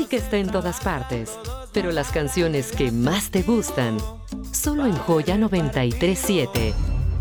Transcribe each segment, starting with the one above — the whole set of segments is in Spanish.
música está en todas partes, pero las canciones que más te gustan, solo en Joya 93.7.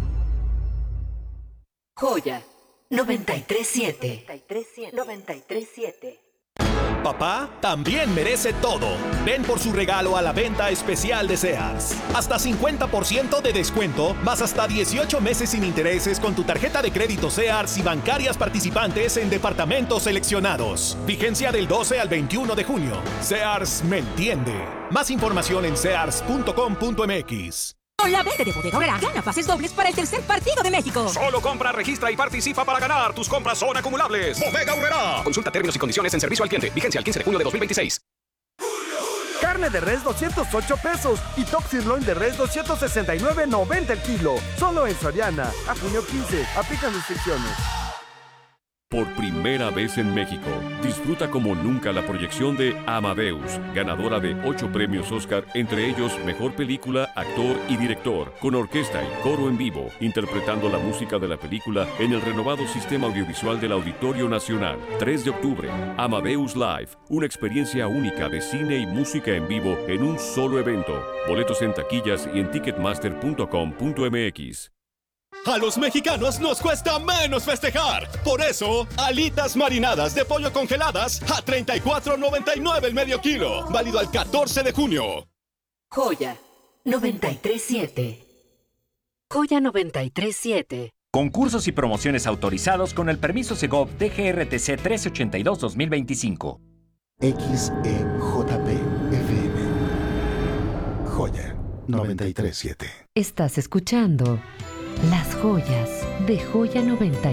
Joya 93.7. 93.7. Papá también merece todo. Ven por su regalo a la venta especial de Sears. Hasta 50% de descuento, más hasta 18 meses sin intereses con tu tarjeta de crédito Sears y bancarias participantes en departamentos seleccionados. Vigencia del 12 al 21 de junio. Sears me entiende. Más información en sears.com.mx. Con la venta de Bodega Aurrerá, gana pases dobles para el tercer partido de México. Solo compra, registra y participa para ganar. Tus compras son acumulables. Bodega Aurrerá. Consulta términos y condiciones en servicio al cliente. Vigencia al 15 de junio de 2026. Carne de res 208 pesos y top sirloin de res 269.90 el kilo. Solo en Soriana. A junio 15. Aplican restricciones. Por primera vez en México, disfruta como nunca la proyección de Amadeus, ganadora de 8 premios Oscar, entre ellos Mejor Película, Actor y Director, con orquesta y coro en vivo, interpretando la música de la película en el renovado sistema audiovisual del Auditorio Nacional. 3 de octubre, Amadeus Live, una experiencia única de cine y música en vivo en un solo evento. Boletos en taquillas y en ticketmaster.com.mx. A los mexicanos nos cuesta menos festejar. Por eso, alitas marinadas de pollo congeladas a $34.99 el medio kilo. Válido al 14 de junio. Joya 93.7. Joya 93.7. Concursos y promociones autorizados con el permiso Segov DGRTC 1382-2025. XEJP FM. Joya 93.7. Estás escuchando Las Joyas de Joya 93.